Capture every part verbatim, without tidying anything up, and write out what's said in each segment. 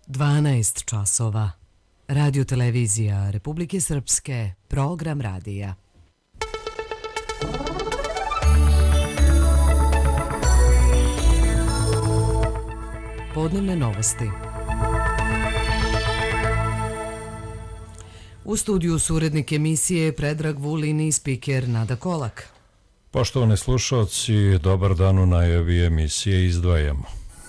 dvanaest časova. Radio televizija Republike Srpske, program radija. Podnevne novosti. U studiju su urednik emisije Predrag Vulin i spiker Nada Kolak. Poštovani slušalci, dobar dan, u najavi emisije izdvajamo.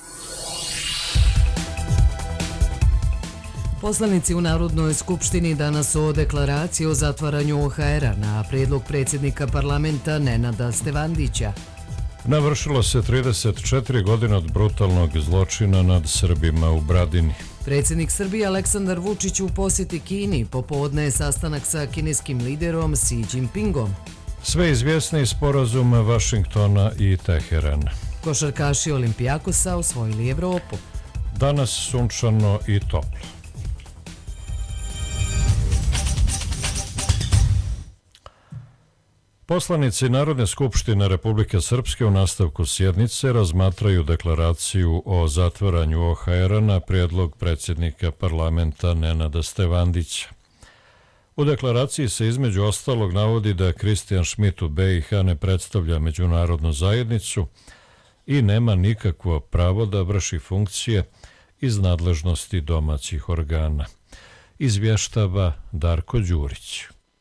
Poslanici u Narodnoj skupštini danas o deklaraciji o zatvaranju O H R-a na prijedlog predsjednika parlamenta Nenada Stevandića. Navršilo se trideset četiri godine od brutalnog zločina nad Srbima u Bradini. Predsjednik Srbije Aleksandar Vučić u posjeti Kini, popodne je sastanak sa kineskim liderom Xi Jinpingom. Sve izvjesni sporazum Vašingtona i Teherana. Košarkaši Olimpijakosa osvojili Evropu. Danas sunčano i toplo. Poslanici Narodne skupštine Republike Srpske u nastavku sjednice razmatraju deklaraciju o zatvaranju O H R-a na prijedlog predsjednika parlamenta Nenada Stevandića. U deklaraciji se između ostalog navodi da Kristijan Šmit u B i H ne predstavlja međunarodnu zajednicu i nema nikakvo pravo da vrši funkcije iz nadležnosti domaćih organa. Izvještava Darko Đurić.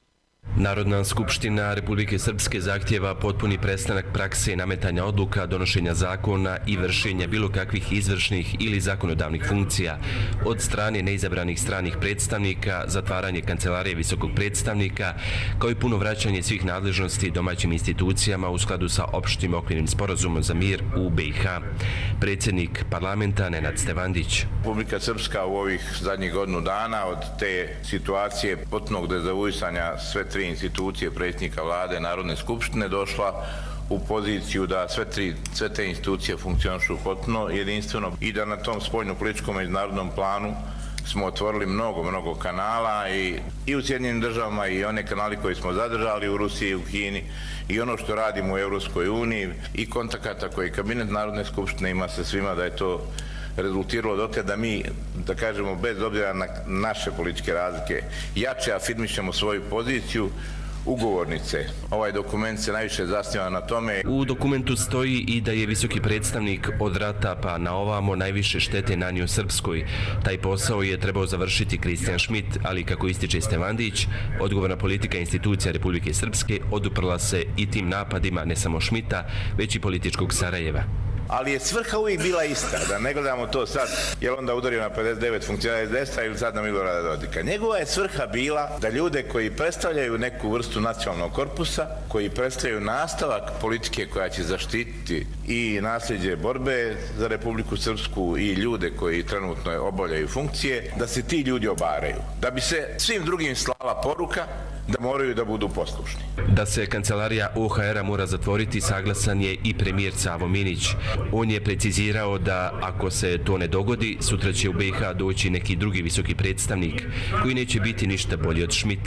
Narodna skupština Republike Srpske zahtjeva potpuni prestanak prakse nametanja odluka, donošenja zakona i vršenja bilo kakvih izvršnih ili zakonodavnih funkcija od strane neizabranih stranih predstavnika, zatvaranje kancelarije visokog predstavnika, kao i puno vraćanje svih nadležnosti domaćim institucijama u skladu sa opštim okvirnim sporazumom za mir u B i H. Predsjednik parlamenta Nenad Stevandić. Republika Srpska u ovih zadnjih godinu dana od te situacije potpunog dezavuisanja sve tri institucije predsjednika vlade Narodne skupštine došla u poziciju da sve tri, sve te institucije funkcionišu potpuno jedinstveno i da na tom spoljno-političkom međunarodnom planu smo otvorili mnogo, mnogo kanala i, i u Sjedinjenim državama i one kanali koje smo zadržali u Rusiji i u Kini i ono što radimo u Europskoj uniji i kontakata koji kabinet Narodne skupštine ima sa svima, da je to rezultiralo dotle da mi, da kažemo, bez obzira na naše političke razlike, jače afirmišemo svoju poziciju ugovornice. Ovaj dokument se najviše zasniva na tome. U dokumentu stoji i da je visoki predstavnik od rata pa na ovamo najviše štete nanio Srpskoj. Taj posao je trebao završiti Kristijan Šmit, ali kako ističe Stevandić, odgovorna politika institucija Republike Srpske oduprla se i tim napadima ne samo Šmita, već i političkog Sarajeva. Ali je svrha uvijek bila ista, da ne gledamo to sad, je li onda udario na pedeset devet funkcionara S D S-a ili sad na Milorada Dodika. Njegova je svrha bila da ljude koji predstavljaju neku vrstu nacionalnog korpusa, koji predstavljaju nastavak politike koja će zaštititi i nasljeđe borbe za Republiku Srpsku i ljude koji trenutno obavljaju funkcije, da se ti ljudi obaraju. Da bi se svim drugim slala poruka da moraju da budu poslušni. Da se kancelarija O H R-a mora zatvoriti, saglasan je i premijer Savo Minić. On je precizirao da ako se to ne dogodi, sutra će u B i H doći neki drugi visoki predstavnik koji neće biti ništa bolji od Šmita.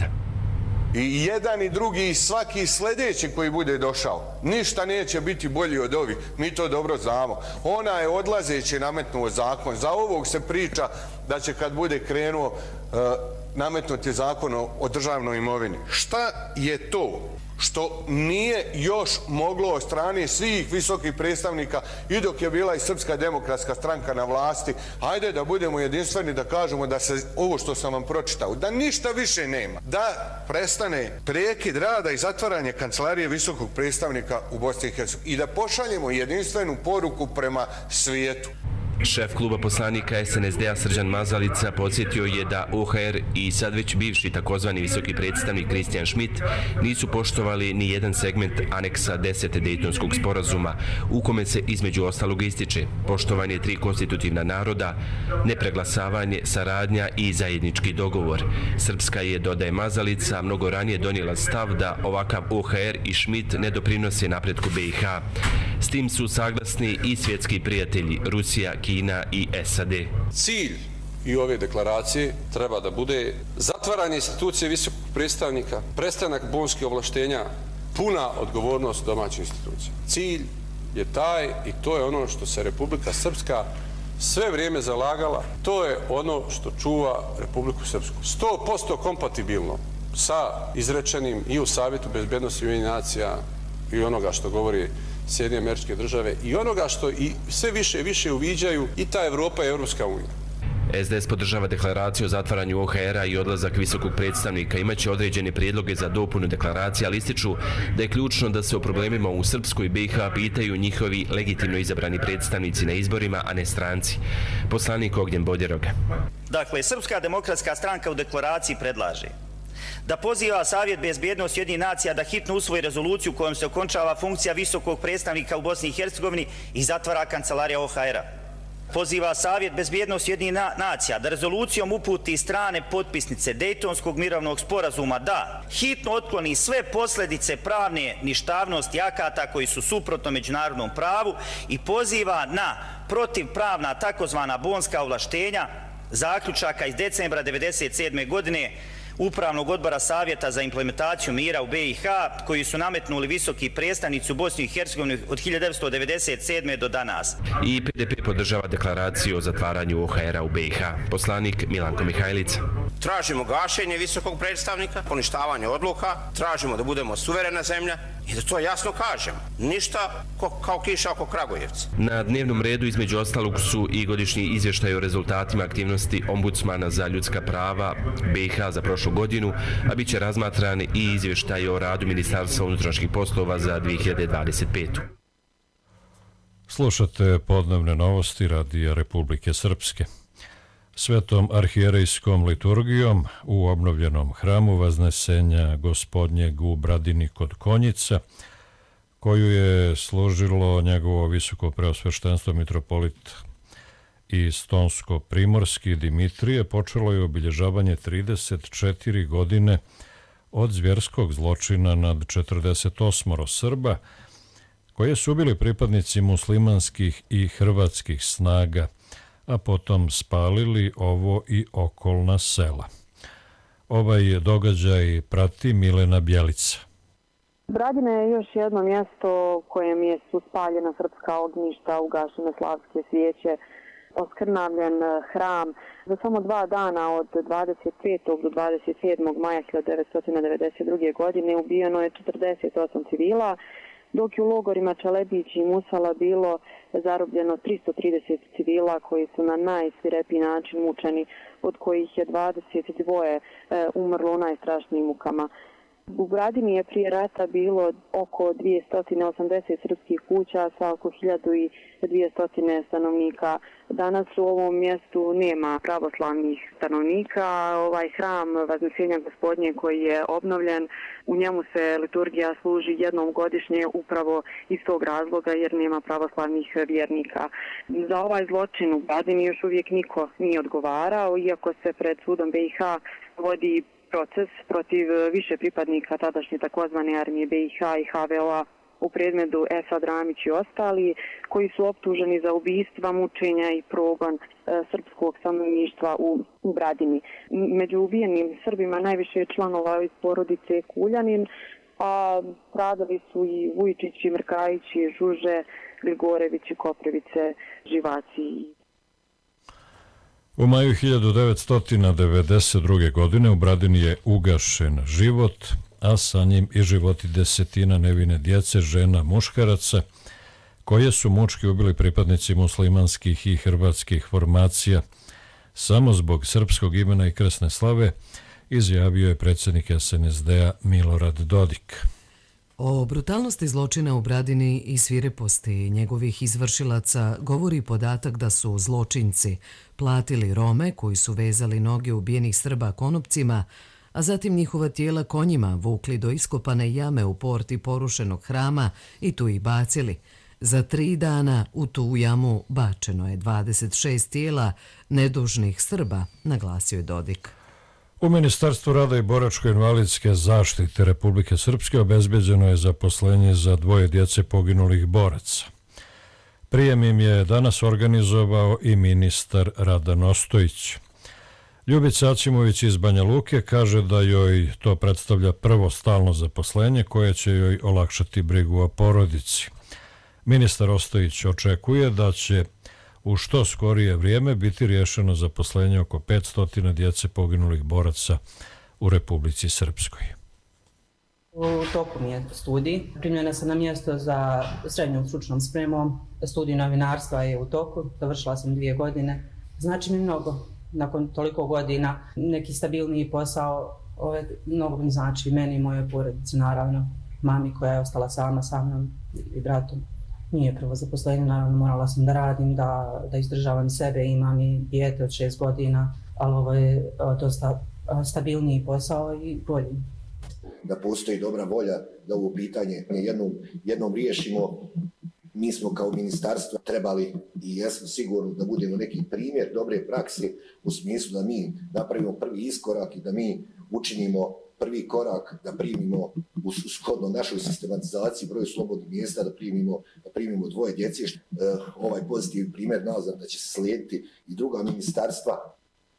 I jedan i drugi i svaki sljedeći koji bude došao, ništa neće biti bolji od ovih. Mi to dobro znamo. Ona je odlazeći nametnuo zakon. Za ovog se priča da će kad bude krenuo uh, nametnuti zakon o državnoj imovini. Šta je to što nije još moglo od strane svih visokih predstavnika i dok je bila i Srpska demokratska stranka na vlasti? Ajde da budemo jedinstveni, da kažemo da se ovo što sam vam pročitao, da ništa više nema, da prestane prekid rada i zatvaranje kancelarije visokog predstavnika u Bosni i Hercegovini i da pošaljemo jedinstvenu poruku prema svijetu. Šef kluba poslanika S N S D-a Srđan Mazalica podsjetio je da O H R i sad već bivši takozvani visoki predstavnik Kristijan Šmit nisu poštovali ni jedan segment aneksa deset Dejtonskog sporazuma, u kome se između ostalog ističe poštovanje tri konstitutivna naroda, nepreglasavanje, saradnja i zajednički dogovor. Srpska je, dodaje Mazalica, mnogo ranije donijela stav da ovakav O H R i Šmit ne doprinose napretku B i H. S tim su saglasni i svjetski prijatelji Rusija, Kina i S A D. Cilj i ove deklaracije treba da bude zatvaranje institucije visokog predstavnika, prestanak bonskih ovlaštenja, puna odgovornost domaćih institucija. Cilj je taj i to je ono što se Republika Srpska sve vrijeme zalagala, to je ono što čuva Republiku Srpsku. sto posto kompatibilno sa izrečenim i u Savjetu bezbednosti Ujedinjenih nacija i onoga što govori Sjedinjene Američke Države i onoga što i sve više i više uviđaju i ta Evropa i Evropska unija. S D S podržava deklaraciju o zatvaranju O H R-a i odlazak visokog predstavnika. Imaće određene prijedloge za dopunu deklaracije, ali ističu da je ključno da se o problemima u Srpskoj i B i H pitaju njihovi legitimno izabrani predstavnici na izborima, a ne stranci. Poslanik Ognjen Bodjeroga. Dakle, Srpska demokratska stranka u deklaraciji predlaže da poziva Savjet bezbjednosti Ujedinjenih nacija da hitno usvoji rezoluciju kojom se okončava funkcija visokog predstavnika u Bosni i Hercegovini i zatvara kancelarija O H R-a. Poziva Savjet bezbjednosti Ujedinjenih nacija da rezolucijom uputi strane potpisnice Dejtonskog mirovnog sporazuma da hitno otkloni sve posljedice pravne ništavnosti akata koji su suprotno međunarodnom pravu i poziva na protivpravna takozvana bonska ovlaštenja zaključaka iz decembra devedeset sedme godine Upravnog odbora Savjeta za implementaciju mira u B i H koji su nametnuli visoki predstavnici u Bosni i Hercegovini od hiljadu devetsto devedeset sedme do danas. I P D P podržava deklaraciju o zatvaranju O H R-a u B i H. Poslanik Milanko Mihajlica. Tražimo gašenje visokog predstavnika, poništavanje odluka, tražimo da budemo suverena zemlja i da to jasno kažemo. Ništa ko, kao kiša oko Kragujevca. Na dnevnom redu između ostalog su i godišnji izvještaj o rezultatima aktivnosti Ombudsmana za ljudska prava B i H za prošlu godinu, a bit će razmatran i izvještaj o radu Ministarstva unutrašnjih poslova za dvije hiljade dvadeset petu. Slušate podnevne novosti Radija Republike Srpske. Svetom arhijerejskom liturgijom u obnovljenom hramu Vaznesenja Gospodnjeg u Bradini kod Konjica, koju je služilo njegovo visoko preosveštenstvo mitropolit i Stonsko-Primorski Dimitrije, počelo je obilježavanje trideset četiri godine od zvjerskog zločina nad četrdeset osam Srba, koje su bili pripadnici muslimanskih i hrvatskih snaga, a potom spalili ovo i okolna sela. Ovaj događaj prati Milena Bjelica. Bradina je još jedno mjesto kojem je su spaljena srpska ognjišta, ugašene slavske svijeće, oskrnavljen hram. Za samo dva dana od dvadeset petog do dvadeset sedmog maja hiljadu devetsto devedeset druge. godine ubijeno je četrdeset osam civila, dok je u logorima Čalebić i Musala bilo zarobljeno tristo trideset civila koji su na najsvirepiji način mučeni, od kojih je dvadeset dvoje umrlo u najstrašnijim mukama. U Bradini je prije rata bilo oko dvjesto osamdeset srpskih kuća sa oko hiljadu dvjesto stanovnika. Danas u ovom mjestu nema pravoslavnih stanovnika. Ovaj hram Vaznesenja Gospodnje koji je obnovljen, u njemu se liturgija služi jednom godišnje upravo iz tog razloga jer nema pravoslavnih vjernika. Za ovaj zločin u Bradini još uvijek niko nije odgovarao, iako se pred sudom B i H vodi proces protiv više pripadnika tadašnje takozvane armije B i H i H V O-a u predmetu Esad Ramić i ostali, koji su optuženi za ubistva, mučenja i progon e, srpskog stanovništva u, u Bradini. Među ubijenim Srbima najviše je članova iz porodice Kuljanin, a stradali su i Vujčići, Mrkajići, Žuže, Grigorevići, Koprivice, Živaci. U maju hiljadu devetsto devedeset druge. godine u Bradini je ugašen život, a sa njim i životi desetina nevine djece, žena, muškaraca, koje su mučki ubili pripadnici muslimanskih i hrvatskih formacija samo zbog srpskog imena i krsne slave, izjavio je predsjednik S N S D-a Milorad Dodik. O brutalnosti zločina u Bradini i svireposti njegovih izvršilaca govori podatak da su zločinci platili Rome koji su vezali noge ubijenih Srba konopcima, a zatim njihova tijela konjima vukli do iskopane jame u porti porušenog hrama i tu ih bacili. Za tri dana u tu jamu bačeno je dvadeset šest tijela nedužnih Srba, naglasio je Dodik. U Ministarstvu rada i boračko-invalidske zaštite Republike Srpske obezbeđeno je zaposlenje za dvoje djece poginulih boraca. Prijem im je danas organizovao i ministar Radan Ostojić. Ljubica Acimović iz Banja Luke kaže da joj to predstavlja prvo stalno zaposlenje koje će joj olakšati brigu o porodici. Ministar Ostojić očekuje da će u što skorije vrijeme biti rješeno zaposlenje oko petsto djece poginulih boraca u Republici Srpskoj. U toku mi je studij. Primljena sam na mjesto za srednjom stručnom spremom. Studij novinarstva je u toku. Završila sam dvije godine. Znači mi mnogo. Nakon toliko godina neki stabilniji posao ove, mnogo mi znači meni i moje porodice, naravno. Mami koja je ostala sama sa mnom i bratom. Nije prvo zaposlenje, naravno morala sam da radim, da, da izdržavam sebe. Imam i dijete od šest godina, ali ovo je dosta stabilniji posao i bolji. Da postoji dobra volja da ovo pitanje jednom, jednom riješimo. Mi smo kao ministarstvo trebali i jesmo sigurno da budemo neki primjer dobre prakse u smislu da mi napravimo prvi iskorak i da mi učinimo prvi korak, da primimo u shodno našoj sistematizaciji broju slobodnih mjesta, da primimo, da primimo dvoje djece. Ovaj pozitivni primjer nazad da će se slijediti i druga ministarstva.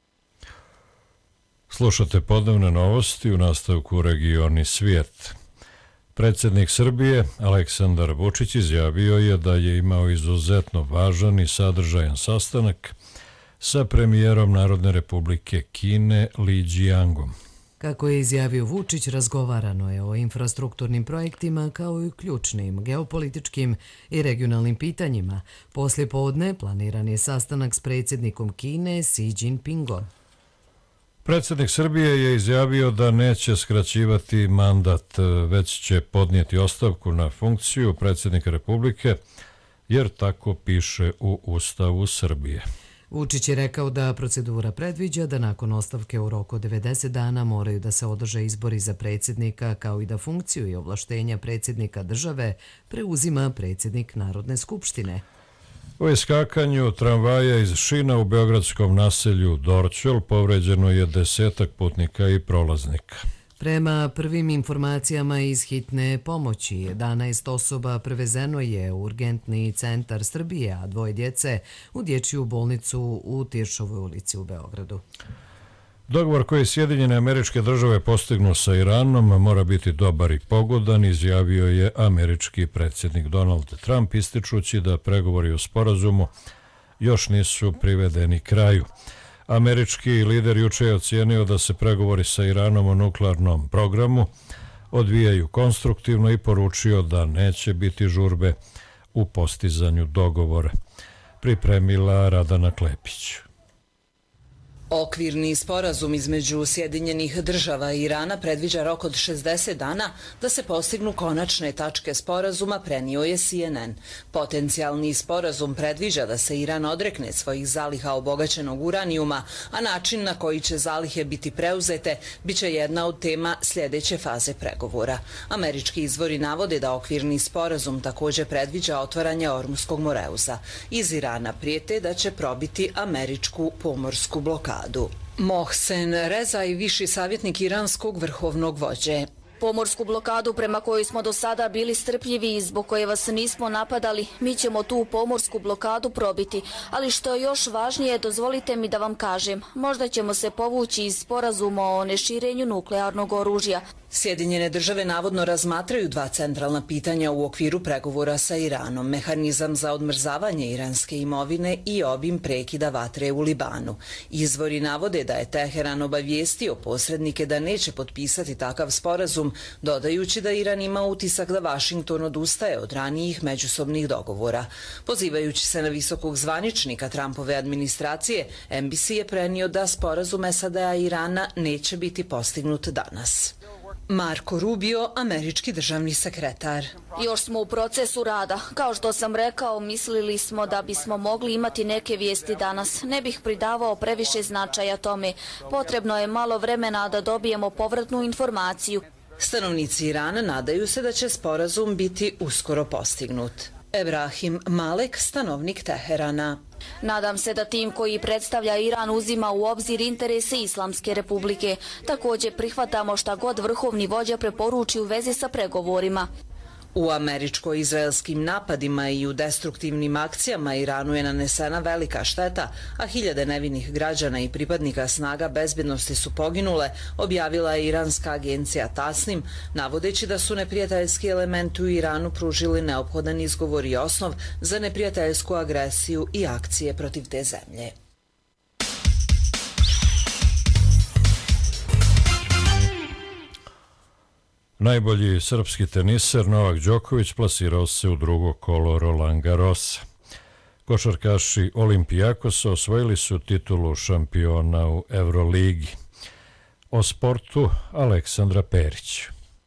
Slušate podnevne novosti u nastavku Regioni svijet. Predsjednik Srbije Aleksandar Vučić izjavio je da je imao izuzetno važan i sadržajan sastanak sa premijerom Narodne republike Kine Li Jiangom. Kako je izjavio Vučić, razgovarano je o infrastrukturnim projektima kao i ključnim geopolitičkim i regionalnim pitanjima. Poslije podne planiran je sastanak s predsjednikom Kine Xi Jinpingom. Predsjednik Srbije je izjavio da neće skraćivati mandat, već će podnijeti ostavku na funkciju predsjednika Republike, jer tako piše u Ustavu Srbije. Vučić je rekao da procedura predviđa da nakon ostavke u roku devedeset dana moraju da se održe izbori za predsjednika, kao i da funkciju i ovlaštenja predsjednika države preuzima predsjednik Narodne skupštine. U iskakanju tramvaja iz šina u beogradskom naselju Dorćol povređeno je desetak putnika i prolaznika. Prema prvim informacijama iz hitne pomoći, jedanaest osoba prevezeno je u urgentni centar Srbije, a dvoje djece u dječju bolnicu u Tiršovoj ulici u Beogradu. Dogovor koji Sjedinjene Američke Države postignu sa Iranom mora biti dobar i pogodan, izjavio je američki predsjednik Donald Trump, ističući da pregovori o sporazumu još nisu privedeni kraju. Američki lider juče je ocijenio da se pregovori sa Iranom o nuklearnom programu odvijaju konstruktivno i poručio da neće biti žurbe u postizanju dogovora. Pripremila Radana Klepić. Okvirni sporazum između Sjedinjenih država i Irana predviđa rok od šezdeset dana da se postignu konačne tačke sporazuma, prenio je C N N. Potencijalni sporazum predviđa da se Iran odrekne svojih zaliha obogaćenog uranijuma, a način na koji će zalihe biti preuzete biće jedna od tema sljedeće faze pregovora. Američki izvori navode da okvirni sporazum također predviđa otvaranje Ormuskog moreuza. Iz Irana prijete da će probiti američku pomorsku blokadu. Mohsen Rezai, viši savjetnik iranskog vrhovnog vođe. Pomorsku blokadu prema kojoj smo do sada bili strpljivi i zbog koje vas nismo napadali, mi ćemo tu pomorsku blokadu probiti. Ali što je još važnije, dozvolite mi da vam kažem, možda ćemo se povući iz sporazuma o neširenju nuklearnog oružja. Sjedinjene države navodno razmatraju dva centralna pitanja u okviru pregovora sa Iranom, mehanizam za odmrzavanje iranske imovine i obim prekida vatre u Libanu. Izvori navode da je Teheran obavijestio posrednike da neće potpisati takav sporazum, dodajući da Iran ima utisak da Vašington odustaje od ranijih međusobnih dogovora. Pozivajući se na visokog zvaničnika Trumpove administracije, N B C je prenio da sporazum S A D-a i Irana neće biti postignut danas. Marco Rubio, američki državni sekretar. Još smo u procesu rada. Kao što sam rekao, mislili smo da bismo mogli imati neke vijesti danas. Ne bih pridavao previše značaja tome. Potrebno je malo vremena da dobijemo povratnu informaciju. Stanovnici Irana nadaju se da će sporazum biti uskoro postignut. Ebrahim Malek, stanovnik Teherana. Nadam se da tim koji predstavlja Iran uzima u obzir interese Islamske republike. Također prihvatamo šta god vrhovni vođa preporuči u vezi sa pregovorima. U američko-izraelskim napadima i u destruktivnim akcijama Iranu je nanesena velika šteta, a hiljade nevinih građana i pripadnika snaga bezbjednosti su poginule, objavila je iranska agencija Tasnim, navodeći da su neprijateljski elementi u Iranu pružili neophodan izgovor i osnov za neprijateljsku agresiju i akcije protiv te zemlje. Najbolji srpski teniser Novak Đoković plasirao se u drugo kolo Roland Garrosa. Košarkaši Olimpijakosa osvojili su titulu šampiona u Euroligi. O sportu Aleksandra Perić.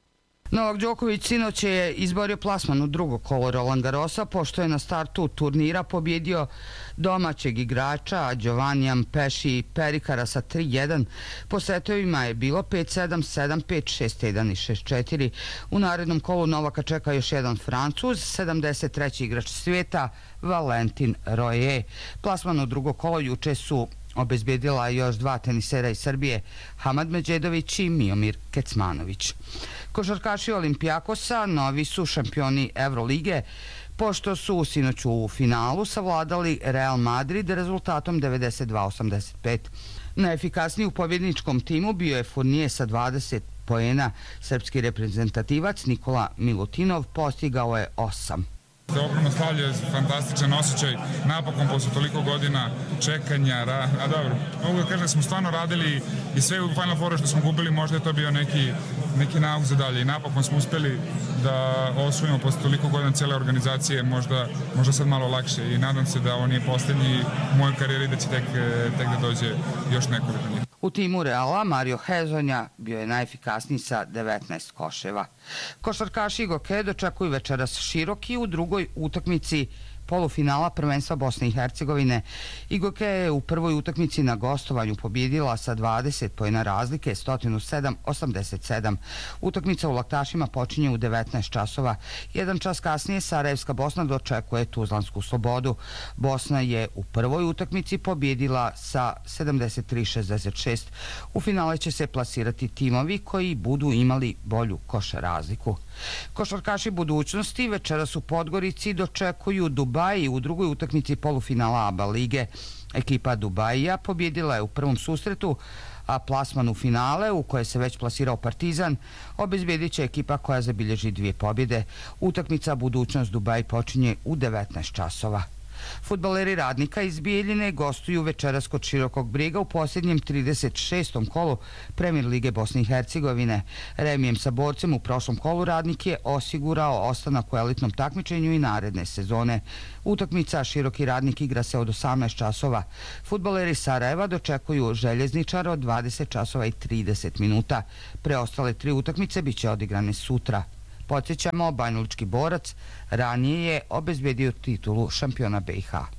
Novak Đoković sinoć je izborio plasman u drugo kolo Roland Garrosa, pošto je na startu turnira pobjedio domaćeg igrača Giovannija Peši Perikara sa tri jedan. Po setovima je bilo pet sedam, sedam pet, šest jedan i šest četiri. U narednom kolu Novaka čeka još jedan Francuz, sedamdeset treći igrač svijeta Valentin Roje. Plasman u drugo kolo juče su obezbedila još dva tenisera iz Srbije, Hamad Međedović i Miomir Kecmanović. Košarkaši Olimpijakosa novi su šampioni Evrolige, pošto su sinoć u finalu savladali Real Madrid rezultatom devedeset dva osamdeset pet. Najefikasniji u pobjedničkom timu bio je Fournier sa dvadeset poena. Srpski reprezentativac Nikola Milutinov postigao je osam. Ogromno slavlje, fantastičan osjećaj, napokon posle toliko godina čekanja, a dobro, mogu da kažem da smo stvarno radili i sve u Final Fouru što smo gubili, možda je to bio neki, neki nauk za dalje i napokon smo uspeli da osvojimo posle toliko godina cijele organizacije, možda, možda sad malo lakše i nadam se da ovo nije posljednji u mojoj karijeri, da će tek, tek da dođe još nekoliko njih. U timu Reala Mario Hezonja bio je najefikasniji sa devetnaest koševa. Košarkaši Igoke dočekuju večeras Široki u drugoj utakmici polufinala prvenstva Bosne i Hercegovine. Igoke je u prvoj utakmici na gostovanju pobjedila sa dvadeset poena razlike, sto sedam osamdeset sedam. Utakmica u Laktašima počinje u devetnaest časova. Jedan čas kasnije Sarajevska Bosna dočekuje Tuzlansku Slobodu. Bosna je u prvoj utakmici pobjedila sa sedamdeset tri šezdeset šest. U finale će se plasirati timovi koji budu imali bolju koš razliku. Košarkaši budućnosti večeras u Podgorici dočekuju Dubai u drugoj utakmici polufinala A B A lige. Ekipa Dubaija pobjedila je u prvom susretu, a plasman u finale, u koje se već plasirao Partizan, obezbjedit će ekipa koja zabilježi dvije pobjede. Utakmica budućnost Dubai počinje u devetnaest časova. Fudbaleri Radnika iz Bijeljine gostuju večeras kod Širokog Brijega u posljednjem trideset šestom kolu Premier lige Bosne i Hercegovine. Remijem sa Borcem u prošlom kolu Radnik je osigurao ostanak u elitnom takmičenju i naredne sezone. Utakmica Široki Radnik igra se od osamnaest časova. Fudbaleri Sarajeva dočekuju Željezničar od dvadeset časova i trideset minuta. Preostale tri utakmice biće odigrane sutra. Podsjećamo, banjalučki Borac ranije je obezbedio titulu šampiona B i H.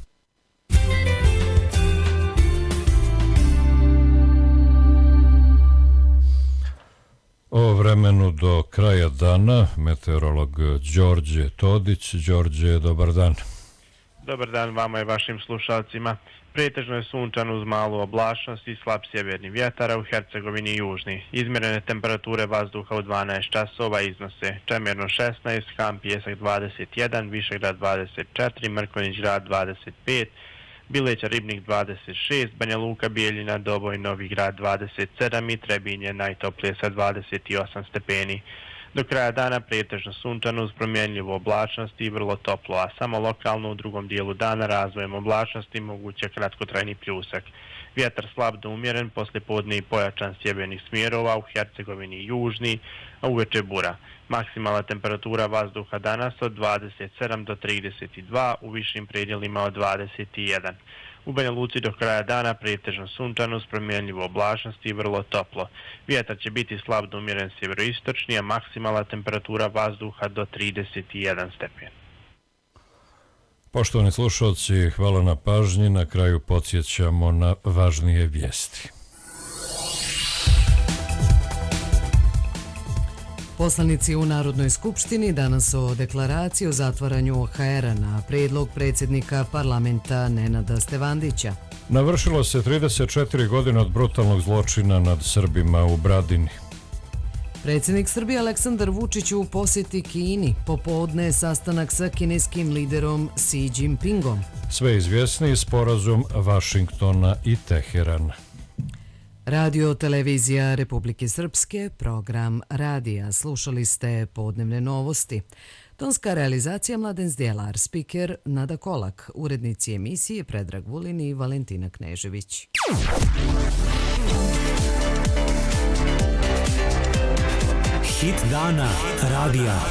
O vremenu do kraja dana meteorolog Đorđe Todić. Đorđe, dobar dan. Dobar dan vama i vašim slušalcima. Pretežno je sunčan uz malu oblačnost i slab sjeverni vjetar, a u Hercegovini i južni. Izmjerene temperature vazduha u dvanaest časova iznose Čemerno šesnaest, Ham Pijesak dvadeset jedan, Višegrad dvadeset četiri, Mrkonjić Grad dvadeset pet, Bileća Ribnik dvadeset šest, Banja Luka, Bijeljina, Doboj, Novi Grad dvadeset sedam i Trebinje najtoplije sa dvadeset osam stepeni. Do kraja dana pretežno sunčano uz promjenljivu oblačnost i vrlo toplo, a samo lokalno u drugom dijelu dana razvojem oblačnosti moguće kratkotrajni pljusak. Vjetar slab do umjeren, poslijepodne i pojačan sjevernih smjerova, u Hercegovini južni, a uveče bura. Maksimalna temperatura vazduha danas od dvadeset sedam do trideset dva, u višim predjelima od dvadeset jedan. U Banja Luci do kraja dana pretežno sunčano uz promjenljivu oblačnost i vrlo toplo. Vjetar će biti slab do umjeren sjeveroistočni, a maksimalna temperatura vazduha do trideset jedan stepen. Poštovani slušalci, hvala na pažnji. Na kraju podsjećamo na važnije vijesti. Poslanici u Narodnoj skupštini danas o deklaraciji o zatvaranju O H R-a na prijedlog predsjednika parlamenta Nenada Stevandića. Navršilo se trideset četiri godine od brutalnog zločina nad Srbima u Bradini. Predsjednik Srbije Aleksandar Vučić u posjeti Kini. Popodne je sastanak sa kineskim liderom Xi Jinpingom. Sve izvjesniji sporazum Vašingtona i Teherana. Radio Televizija Republike Srpske, program radija. Slušali ste podnevne novosti. Tonska realizacija Mladen Zdjelar, spiker Nada Kolak, urednici emisije Predrag Vulin i Valentina Knežević. Hit dana radija.